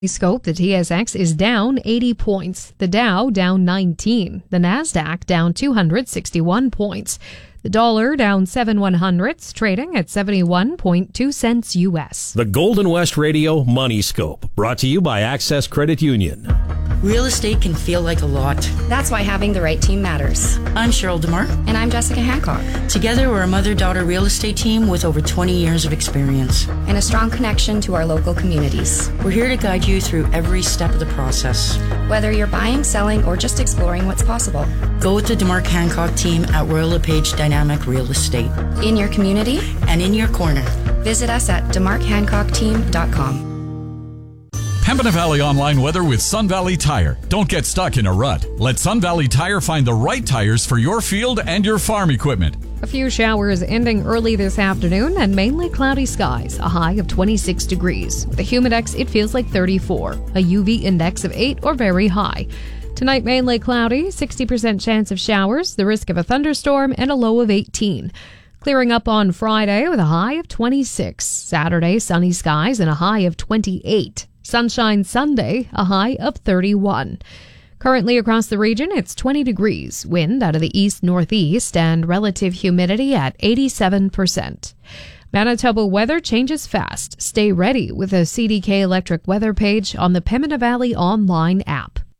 Scope, the TSX is down 80 points. The Dow down 19. The Nasdaq down 261 points. The dollar down 7/100ths, trading at 71.2 cents U.S. The Golden West Radio Money Scope, brought to you by Access Credit Union. Real estate can feel like a lot. That's why having the right team matters. I'm Cheryl DeMar. And I'm Jessica Hancock. Together, we're a mother-daughter real estate team with over 20 years of experience. And a strong connection to our local communities. We're here to guide you through every step of the process. Whether you're buying, selling, or just exploring what's possible. Go with the DeMar Hancock team at Royal LePage Dynamic Real Estate. In your community. And in your corner. Visit us at demarkhancockteam.com. Pembina Valley Online weather with Sun Valley Tire. Don't get stuck in a rut. Let Sun Valley Tire find the right tires for your field and your farm equipment. A few showers ending early this afternoon and mainly cloudy skies, a high of 26 degrees. The humidex, it feels like 34. A UV index of 8 or very high. Tonight, mainly cloudy, 60% chance of showers, the risk of a thunderstorm, and a low of 18. Clearing up on Friday with a high of 26. Saturday, sunny skies and a high of 28. Sunshine Sunday, a high of 31. Currently across the region, it's 20 degrees, wind out of the east-northeast, and relative humidity at 87%. Manitoba weather changes fast. Stay ready with a CDK Electric weather page on the Pembina Valley Online app.